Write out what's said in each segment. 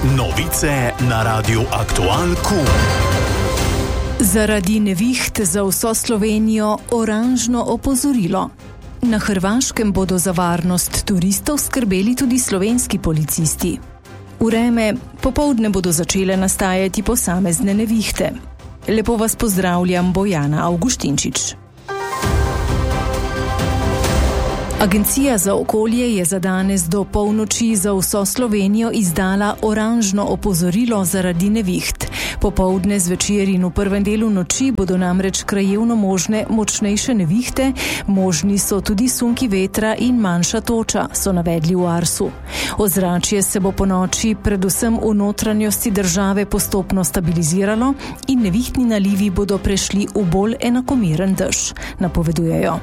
Novice na Radiu Aktual Q. Zaradi neviht za vso Slovenijo oranžno opozorilo. Na Hrvaškem bodo za varnost turistov skrbeli tudi slovenski policisti. Vreme, popoldne bodo začele nastajati posamezne nevihte. Lepo vas pozdravljam, Bojana Avguštinčič. Agencija za okolje je za danes do polnoči za vso Slovenijo izdala oranžno opozorilo zaradi neviht. Popoldne, zvečer in v prvem delu noči bodo namreč krajevno možne močnejše nevihte, možni so tudi sunki vetra in manjša toča, so navedli v Arsu. Ozračje se bo ponoči predvsem v notranjosti države postopno stabiliziralo in nevihtni nalivi bodo prešli v bolj enakomeren dež, napovedujejo.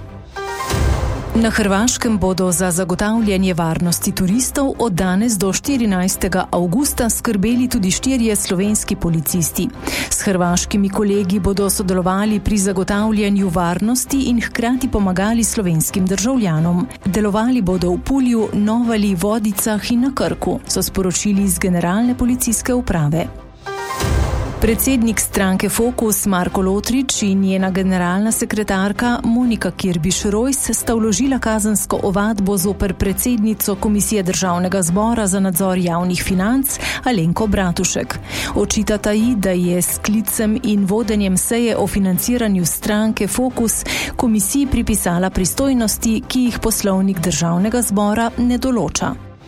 Na Hrvaškem bodo za zagotavljanje varnosti turistov od danes do 14. avgusta skrbeli tudi 4 slovenski policisti. S hrvaškimi kolegi bodo sodelovali pri zagotavljanju varnosti in hkrati pomagali slovenskim državljanom. Delovali bodo v Pulju, Novali, Vodicah in na Krku, so sporočili iz Generalne policijske uprave. Predsednik stranke Fokus Marko Lotrič in njena generalna sekretarka Monika Kirbiš-Rojs sta vložila kazensko ovadbo zoper predsednico Komisije Državnega zbora za nadzor javnih financ Alenko Bratušek. Očitata ji, da je s sklicem in vodenjem seje o financiranju stranke Fokus komisiji pripisala pristojnosti, ki jih poslovnik Državnega zbora ne določa.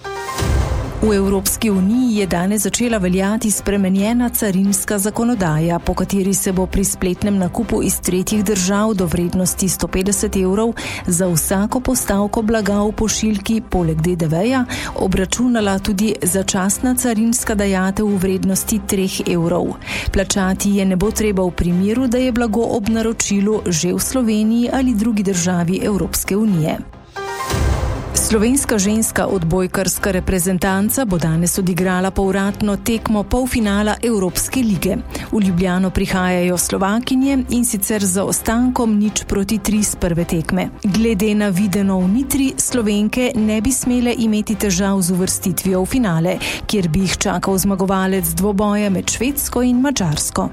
V Evropski uniji je danes začela veljati spremenjena carinska zakonodaja, po kateri se bo pri spletnem nakupu iz tretjih držav do vrednosti 150 evrov za vsako postavko blaga v pošiljki poleg DDV-ja obračunala tudi začasna carinska dajatev v vrednosti 3 evrov. Plačati je ne bo treba v primeru, da je blago ob naročilu že v Sloveniji ali drugi državi Evropske unije. Slovenska ženska odbojkarska reprezentanca bo danes odigrala povratno tekmo polfinala Evropske lige. V Ljubljano prihajajo Slovakinje in sicer z zaostankom 0-3 z prve tekme. Glede na videno v Nitri, Slovenke ne bi smele imeti težav z uvrstitvijo v finale, kjer bi jih čakal zmagovalec dvoboja med Švedsko in Madžarsko.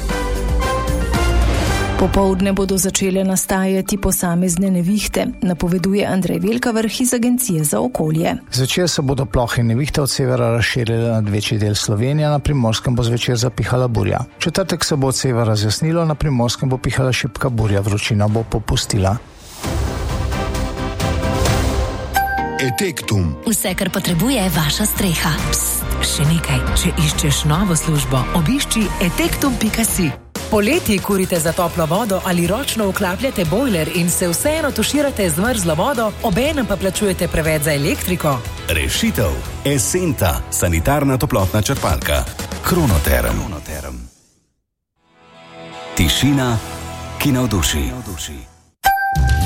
Popoldne bodo začele nastajati posamezne nevihte, napoveduje Andrej Velkavrh iz Agencije za okolje. Zvečer se bodo plohe nevihte od severa razširile nad večji del Slovenije, na Primorskem bo zvečer zapihala burja. V četrtek se bo od severa razjasnilo, na Primorskem bo pihala šibka burja, vročina bo popustila. Etektum. Vse, kar potrebuje vaša streha. Psst, še nekaj. Če iščeš novo službo, obišči etektum.si. Poleti kurite za toplo vodo ali ročno vklapljate bojler in se vseeno tuširate z mrzlo vodo, obenem pa plačujete preveč za elektriko? Rešitev. Esenta, sanitarna toplotna črpalka. Kronoterm. Tišina, ki navduši.